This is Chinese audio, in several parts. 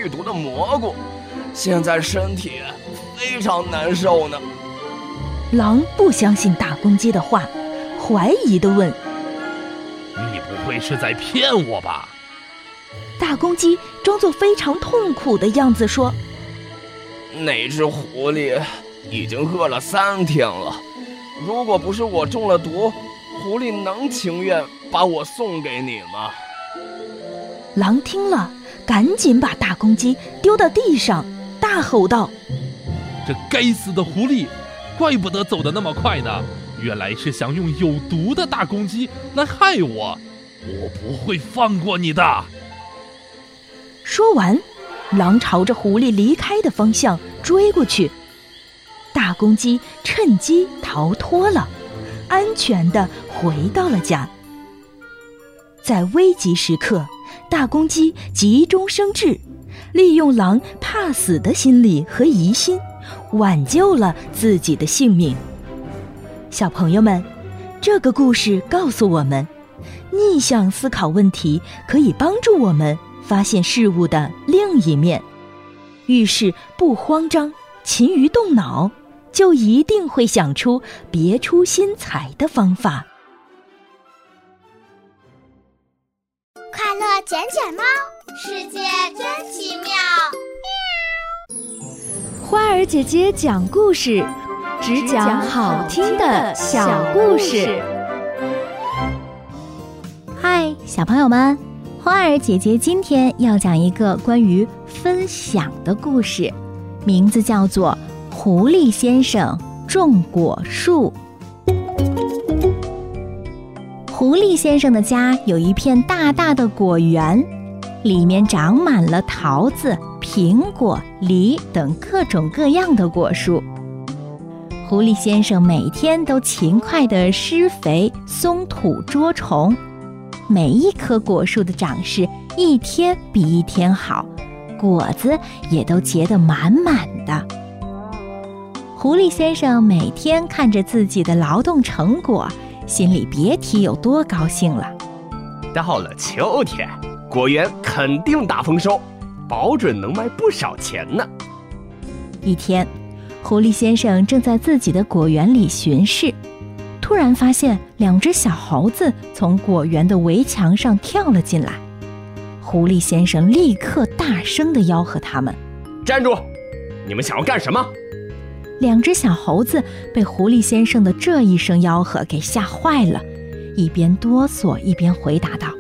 剧毒的蘑菇，现在身体非常难受呢。 狼不相信大公鸡的话，怀疑地问： 你不会是在骗我吧？ 大公鸡装作非常痛苦的样子说： 那只狐狸已经饿了3天了，如果不是我中了毒，狐狸能情愿把我送给你吗？ 狼听了，赶紧把大公鸡丢到地上，大吼道： 这该死的狐狸，怪不得走得那么快呢，原来是想用有毒的大公鸡来害我，我不会放过你的。 说完，狼朝着狐狸离开的方向追过去，大公鸡趁机逃脱了，安全地回到了家。在危急时刻，大公鸡急中生智，利用狼怕死的心理和疑心，挽救了自己的性命。小朋友们，这个故事告诉我们，逆向思考问题可以帮助我们发现事物的另一面。遇事不慌张，勤于动脑，就一定会想出别出心裁的方法。 快乐捡捡猫，世界真奇妙。 花儿姐姐讲故事，只讲好听的小故事。 嗨，小朋友们，花儿姐姐今天要讲一个关于分享的故事，名字叫做《狐狸先生种果树》。狐狸先生的家有一片大大的果园，里面长满了桃子、苹果、梨等各种各样的果树。狐狸先生每天都勤快地施肥、松土、捉虫，每一棵果树的长势一天比一天好，果子也都结得满满的。狐狸先生每天看着自己的劳动成果，心里别提有多高兴了。 到了秋天，果园肯定大丰收，保准能卖不少钱呢。 一天，狐狸先生正在自己的果园里巡视，突然发现2只小猴子从果园的围墙上跳了进来。狐狸先生立刻大声地吆喝他们： 站住！你们想要干什么 ？2只小猴子被狐狸先生的这一声吆喝给吓坏了，一边哆嗦一边回答道：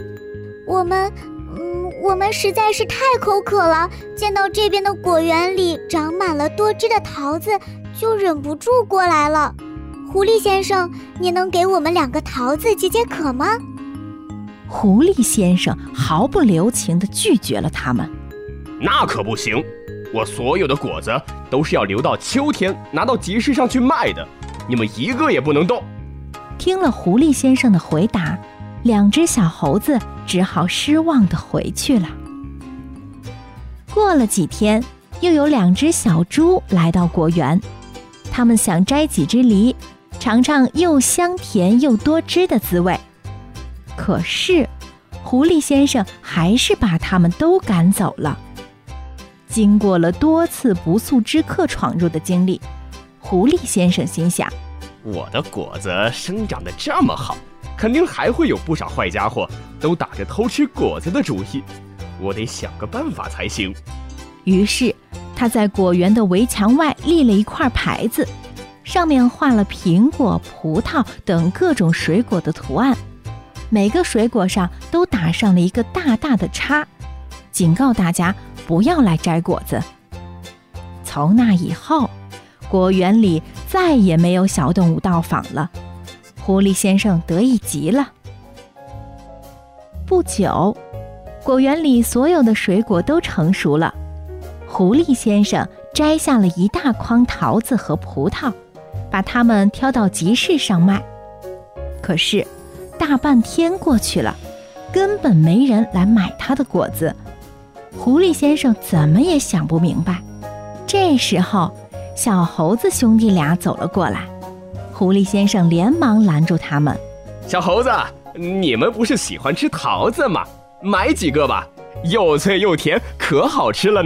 我们实在是太口渴了，见到这边的果园里长满了多汁的桃子，就忍不住过来了。狐狸先生，你能给我们2个桃子解解渴吗？ 狐狸先生毫不留情地拒绝了他们。 那可不行，我所有的果子都是要留到秋天拿到集市上去卖的，你们一个也不能动。 听了狐狸先生的回答，2只小猴子只好失望地回去了。过了几天，又有2只小猪来到果园，他们想摘几只梨，尝尝又香甜又多汁的滋味。可是，狐狸先生还是把他们都赶走了。经过了多次不速之客闯入的经历，狐狸先生心想： 我的果子生长得这么好，肯定还会有不少坏家伙都打着偷吃果子的主意，我得想个办法才行。 于是他在果园的围墙外立了一块牌子，上面画了苹果、葡萄等各种水果的图案，每个水果上都打上了一个大大的叉，警告大家不要来摘果子。从那以后，果园里再也没有小动物到访了，狐狸先生得意极了。不久，果园里所有的水果都成熟了，狐狸先生摘下了一大筐桃子和葡萄，把它们挑到集市上卖。可是大半天过去了，根本没人来买他的果子。狐狸先生怎么也想不明白。这时候，小猴子兄弟俩走了过来，狐狸先生连忙拦住他们： 小猴子，你们不是喜欢吃桃子吗？买几个吧，又脆又甜，可好吃了呢。